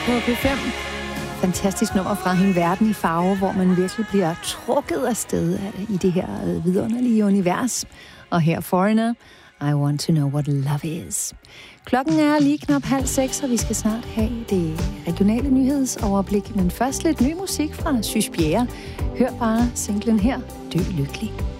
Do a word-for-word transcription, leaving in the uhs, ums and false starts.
på P fem. Fantastisk nummer fra hende, Verden i farve, hvor man virkelig bliver trukket afsted i det her vidunderlige univers. Og her Foreigner, I want to know what love is. Klokken er lige knap halv seks, og vi skal snart have det regionale nyhedsoverblik. Men først lidt ny musik fra Sys Bjerre. Hør bare singlen her, Dø lykkelig.